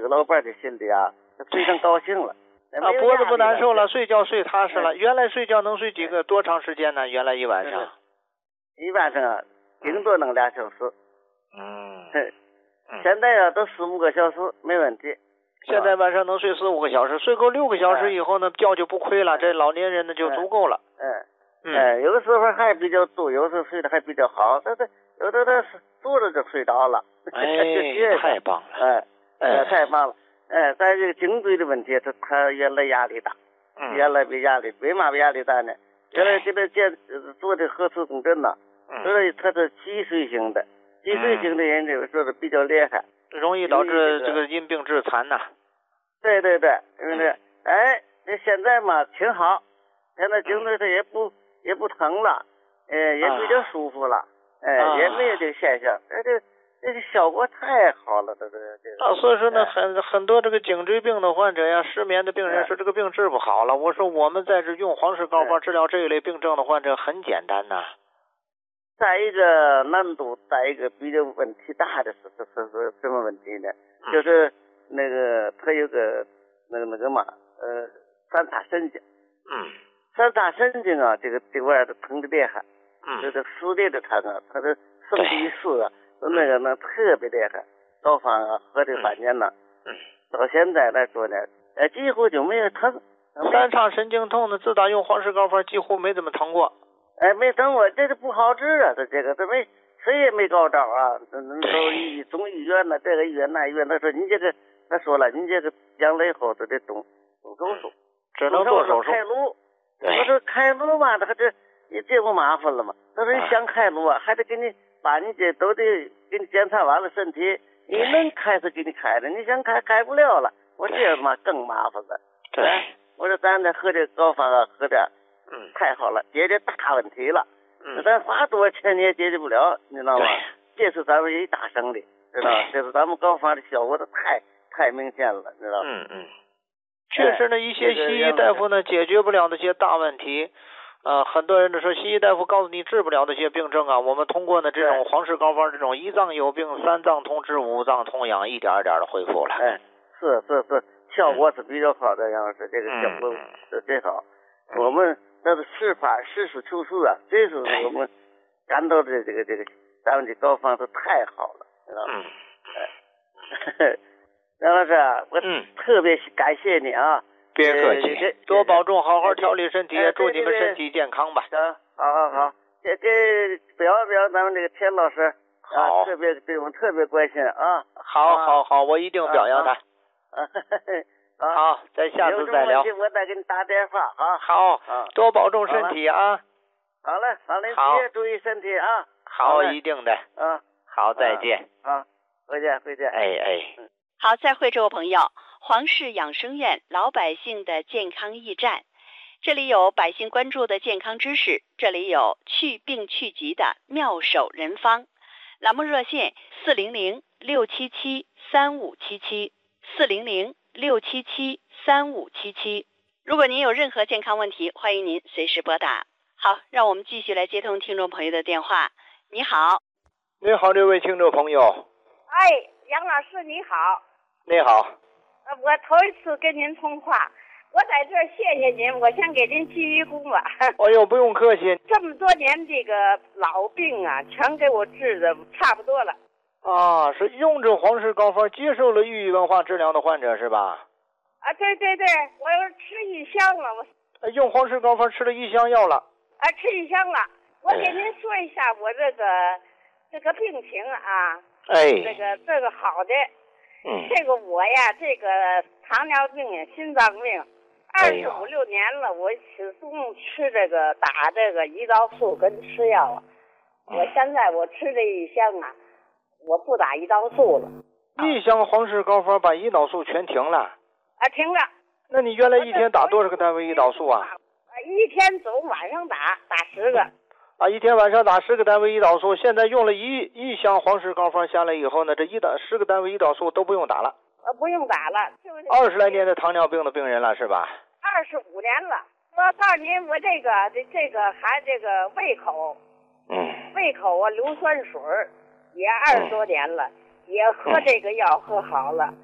个老伴儿的心里啊，非常高兴了。 脖子不难受了，睡觉睡踏实了。原来睡觉能睡多长时间呢？原来一晚上？ 一晚上啊，顶多能2小时。现在啊，都4、5个小时没问题。 现在晚上能睡4、5个小时，睡够6个小时以后呢，觉就不亏了。这老年人呢就足够了。 有的时候还比较多，有时候睡得还比较好，但是有的他坐着就睡着了。 太棒了。 太棒了。在这个颈椎的问题，他原来压力大，原来为嘛压力大呢？原来给他做的核磁共振呐，所以他是脊髓型的人就是说的比较厉害， 容易导致这个因病致残呐。 对，现在嘛挺好，现在颈椎他也不疼了，也比较舒服了，也没有这个现象，这个效果太好了， 所以说呢，很多这个颈椎病的患者呀，失眠的病人说这个病治不好了。我说我们在这用黄氏高方治疗这一类病症的患者很简单呐。 再一个难度，再一个比较问题大的是什么问题呢？就是那个他有个那个嘛三叉神经。三叉神经啊，这个玩意儿疼的厉害。这个撕裂的疼啊，他的生理丝啊。那特别厉害，高方啊喝这半年了，到现在来说呢，几乎就没有疼。 三叉神经痛呢，自打用黄氏高方几乎没怎么疼过。 没疼过，这个不好治啊，这没谁也没高招啊，都中医院呢，这个医院那医院，他说了，你这个将来以后都得动手术， 只能做手术开颅。我说开颅嘛，这不麻烦了吗？他说你想开颅啊，还得给你。把你这都得给你检查完了身体，你能开是给你开的，你想开不了了。我这嘛更麻烦了。我说咱这喝这高方啊，喝的太好了，解决大问题了。咱花多少钱你也解决不了，你知道吗？这是咱们一大胜利，知道吧？这是咱们高方的效果都太明显了，知道吧？ 确实呢，一些西医大夫呢解决不了那些大问题。很多人都说西医大夫告诉你治不了这些病症啊，我们通过呢这种黄氏高方这种1脏有病3脏通治5脏通养，一点一点的恢复了。 是，效果是比较好的，杨老师，这个效果是最好。我们那是实事求是啊，这是我们感到的这个咱们的高方是太好了，知道吗？杨老师，我特别感谢你啊。 别客气，多保重，好好调理身体，祝你们身体健康吧。 好，这表咱们这个田老师，特别对我们特别关心啊。 好，我一定表扬他。好，咱下次再聊。 我再给你打电话啊。 好，多保重身体啊。 好嘞，你也注意身体啊。 好，一定的。好，再见。 回见。 好，再会，这位朋友。黄氏养生院老百姓的健康驿站，这里有百姓关注的健康知识，这里有去病去疾的妙手人方。栏目热线400-677-3577，400-677-3577。如果您有任何健康问题，欢迎您随时拨打。好，让我们继续来接通听众朋友的电话。你好。 你好，这位听众朋友。 杨老师你好。 你好。 我头一次跟您通话，我在这儿谢谢您，我先给您鞠一躬吧。 哎呦，不用客气。 这么多年这个老病啊，全给我治的差不多了。 是用这黄氏高方接受了寓意文化治疗的患者是吧？ 对，我又吃1箱了。 用黄氏高方吃了1箱药了。 吃1箱了。我给您说一下我这个病情啊。这个好的。这个我呀，这个糖尿病呀，心脏病，25、6年了，我始终吃打这个胰岛素跟吃药啊。我现在我吃这1箱啊，我不打胰岛素了。 1箱黄氏高方把胰岛素全停了？ 停了。 那你原来一天打多少个单位胰岛素啊？ 一天总晚上打10个。 一天晚上打10个单位胰岛素，现在用了一箱黄氏高方下来以后呢，这10个单位胰岛素都不用打了。 不用打了。 20来年的糖尿病的病人了是吧 ？25年了。我告诉您，我这个还这个胃口，胃口啊，硫酸水也20多年了，也喝这个药喝好了。